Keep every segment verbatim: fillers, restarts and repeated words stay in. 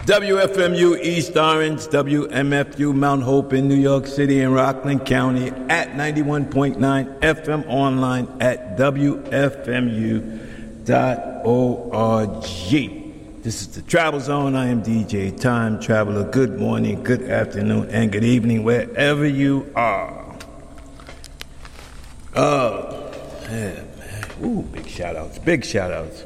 W F M U East Orange, W M F U Mount Hope in New York City and Rockland County at ninety-one point nine F M, online at W F M U dot org. This is the Travel Zone. I am D J Time Traveler. Good morning, good afternoon, and good evening wherever you are. Oh, yeah, man. Ooh, big shout outs, big shout outs.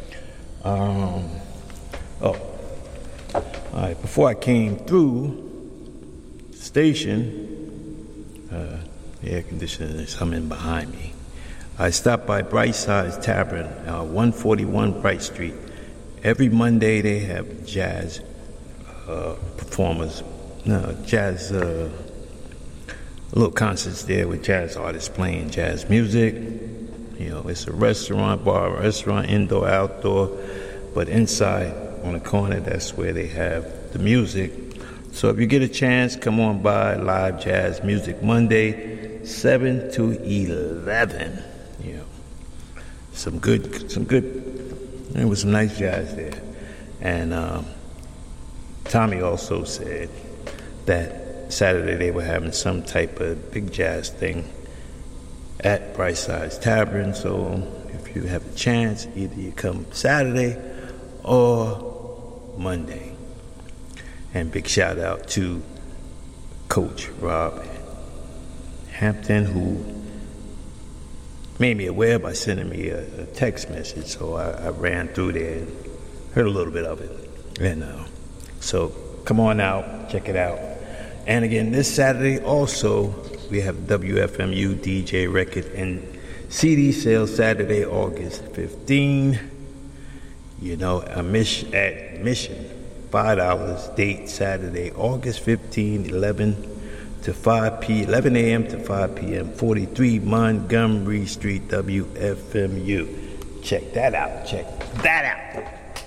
Um, oh. All right, before I came through the station, uh, the air conditioner is humming behind me. I stopped by Bright Sides Tavern, uh, one forty-one Bright Street. Every Monday they have jazz uh, performers, no, jazz, uh, little concerts there with jazz artists playing jazz music. You know, it's a restaurant, bar, restaurant, indoor, outdoor, but inside, on the corner, that's where they have the music. So if you get a chance, come on by. Live Jazz Music Monday, seven to eleven. You know, some good, some good, there was some nice jazz there. And um, Tommy also said that Saturday they were having some type of big jazz thing at Bright Sides Tavern. So if you have a chance, either you come Saturday or Monday. And big shout out to Coach Rob Hampton, who made me aware by sending me a, a text message. So I, I ran through there and heard a little bit of it. And uh, so come on out, check it out. And again, this Saturday also, we have W F M U D J record and C D sale Saturday, August fifteenth. You know, a mission at Mission, five dollars. Date Saturday, August fifteenth, eleven to five p. eleven a.m. to five p.m. forty-three Montgomery Street, W F M U. Check that out. Check that out.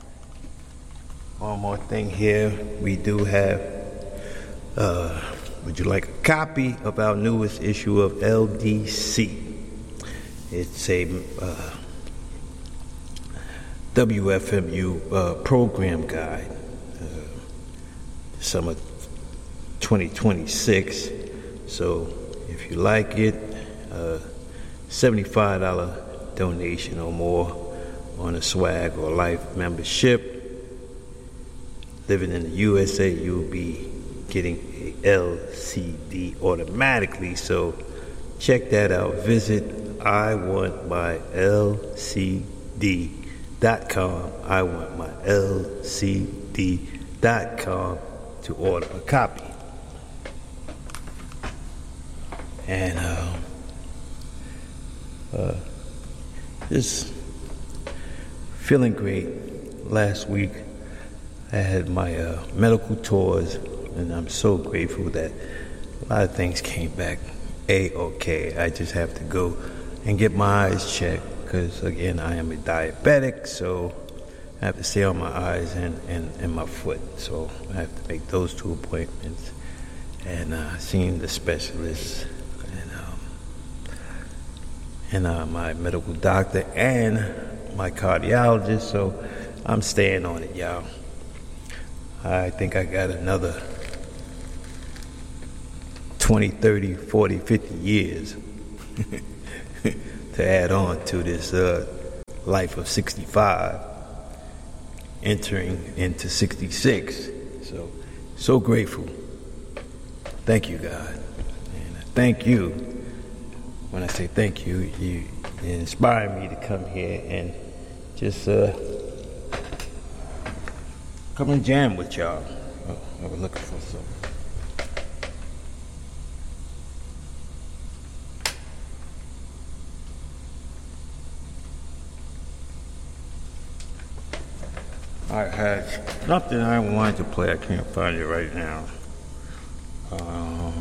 One more thing here. We do have, uh, would you like a copy of our newest issue of L D C? It's a uh, W F M U uh, program guide, uh, summer twenty twenty-six. So if you like it, uh, seventy-five dollars donation or more on a swag or life membership. Living in the U S A, you'll be getting a L C D automatically. So check that out. Visit I want my L C D dot com. I want my L C D dot com to order a copy. And uh, uh, just feeling great. Last week I had my uh, medical tours, and I'm so grateful that a lot of things came back A-okay. I just have to go and get my eyes checked. Because, again, I am a diabetic, so I have to stay on my eyes and, and, and my foot. So I have to make those two appointments. And uh, seeing the specialist and, um, and uh, my medical doctor and my cardiologist. So I'm staying on it, y'all. I think I got another twenty, thirty, forty, fifty years to add on to this uh, life of sixty-five, entering into sixty-six. So, so grateful. Thank you, God. And I thank you. When I say thank you, you, you inspire me to come here and just uh, come and jam with y'all. Oh, I was looking for some. I had something I wanted to play. I can't find it right now. Um,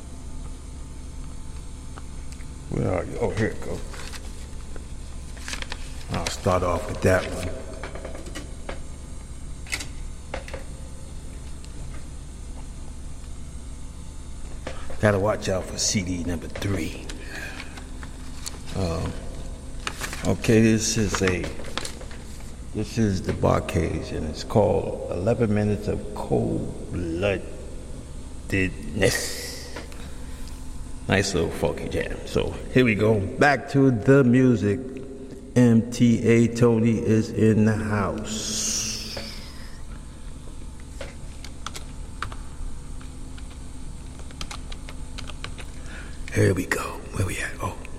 where are you? Oh, here it goes. I'll start off with that one. Gotta watch out for C D number three. Um, okay, this is a This is the Barcades, and it's called eleven Minutes of Cold-Bloodedness. Nice little funky jam. So here we go. Back to the music. M T A Tony is in the house. Here we go. Where we at? Oh.